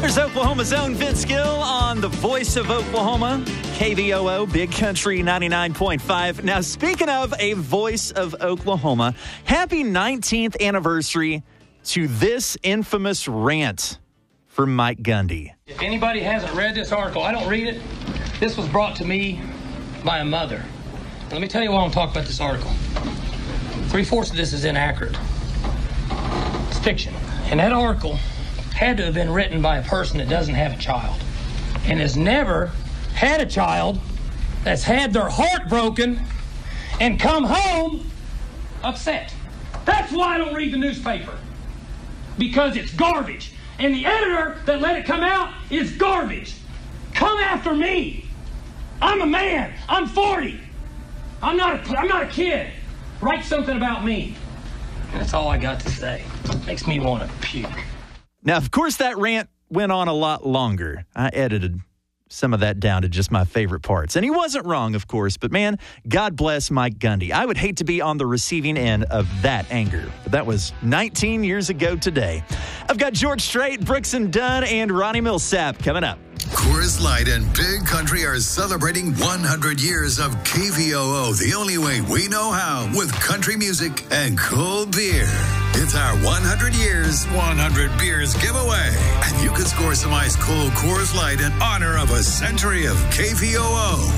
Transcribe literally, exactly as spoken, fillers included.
There's Oklahoma's own Vince Gill on the Voice of Oklahoma, K V O O, Big Country ninety-nine point five. Now, speaking of a Voice of Oklahoma, happy nineteenth anniversary to this infamous rant from Mike Gundy. If anybody hasn't read this article, I don't read it. This was brought to me by a mother. Let me tell you why I'm talking about this article. Three-fourths of this is inaccurate. It's fiction. And that article had to have been written by a person that doesn't have a child and has never had a child that's had their heart broken and come home upset. That's why I don't read the newspaper, because it's garbage. And the editor that let it come out is garbage. Come after me. I'm a man. I'm forty. I'm not a, I'm not a kid. Write something about me. And that's all I got to say. Makes me want to puke. Now, of course, that rant went on a lot longer. I edited some of that down to just my favorite parts. And he wasn't wrong, of course, but man, God bless Mike Gundy. I would hate to be on the receiving end of that anger. But that was nineteen years ago today. I've got George Strait, Brooks and Dunn, and Ronnie Millsap coming up. Coors Light and Big Country are celebrating one hundred years of K V O O the only way we know how, with country music and cold beer. It's our one hundred years, one hundred beers giveaway. And you can score some ice cold Coors Light in honor of a century of K V O O.